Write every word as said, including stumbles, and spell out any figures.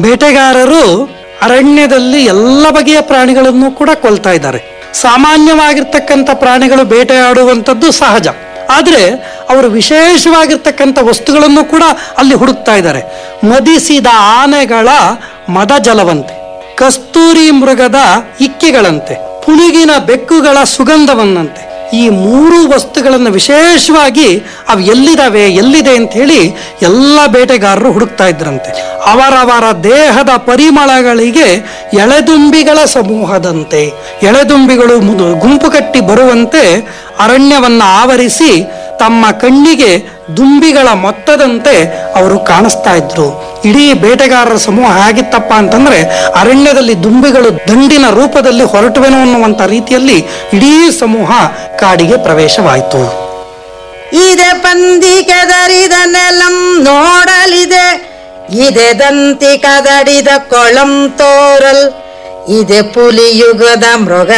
ಬೇಟೆಗಾರರು ಅರಣ್ಯದಲ್ಲಿ ಎಲ್ಲ ಬಗೆಯ ಪ್ರಾಣಿಗಳನ್ನು ಕೂಡ ಕೊಲ್ತಾ ಇದ್ದಾರೆ. ಸಾಮಾನ್ಯವಾಗಿರ್ತಕ್ಕಂಥ ಪ್ರಾಣಿಗಳು ಬೇಟೆಯಾಡುವಂಥದ್ದು ಸಹಜ, ಆದರೆ ಅವರು ವಿಶೇಷವಾಗಿರ್ತಕ್ಕಂಥ ವಸ್ತುಗಳನ್ನು ಕೂಡ ಅಲ್ಲಿ ಹುಡುಕ್ತಾ ಇದ್ದಾರೆ. ಮದಿಸಿದ ಆನೆಗಳ ಮದ ಜಲವಂತೆ, ಕಸ್ತೂರಿ ಮೃಗದ ಇಕ್ಕೆಗಳಂತೆ, ಪುನುಗಿನ ಬೆಕ್ಕುಗಳ ಸುಗಂಧವನ್ನಂತೆ, ಈ ಮೂರು ವಸ್ತುಗಳನ್ನು ವಿಶೇಷವಾಗಿ ಅವು ಎಲ್ಲಿದಾವೆ ಎಲ್ಲಿದೆ ಅಂತ ಹೇಳಿ ಎಲ್ಲ ಬೇಟೆಗಾರರು ಹುಡುಕ್ತಾ ಇದ್ರಂತೆ. ಅವರವರ ದೇಹದ ಪರಿಮಳಗಳಿಗೆ ಎಳೆದುಂಬಿಗಳ ಸಮೂಹದಂತೆ, ಎಳೆದುಂಬಿಗಳು ಗುಂಪು ಕಟ್ಟಿ ಬರುವಂತೆ ಅರಣ್ಯವನ್ನು ಆವರಿಸಿ ತಮ್ಮ ಕಣ್ಣಿಗೆ ದುಂಬಿಗಳ ಮೊತ್ತದಂತೆ ಅವರು ಕಾಣಿಸ್ತಾ ಇದ್ರು. ಇಡೀ ಬೇಟೆಗಾರರ ಸಮೂಹ ಹೇಗಿತ್ತಪ್ಪ ಅಂತಂದ್ರೆ, ಅರಣ್ಯದಲ್ಲಿ ದುಂಬಿಗಳು ದಂಡಿನ ರೂಪದಲ್ಲಿ ಹೊರಟುವೆನೋ ಅನ್ನುವಂಥ ರೀತಿಯಲ್ಲಿ ಇಡೀ ಸಮೂಹ ಕಾಡಿಗೆ ಪ್ರವೇಶವಾಯಿತು. ಇದೆ ಪಂದಿ ಕೆದರಿದ ನೆಲಂ ನೋಡಲಿದೆ, ಇದೆ ದಂತಿ ಕದಡಿದ ಕೊಳಂ ತೋರಲ್, ಇದೆ ಪುಲಿಯುಗದ ಮೃಗ